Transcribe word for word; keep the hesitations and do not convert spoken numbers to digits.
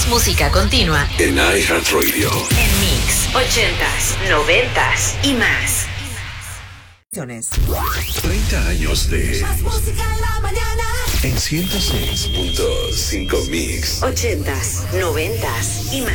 Más música continua en iHeartRadio. En Mix ochentas, noventas y más. treinta años de Más música en la mañana. En ciento seis punto cinco Mix. ochentas, noventas y más.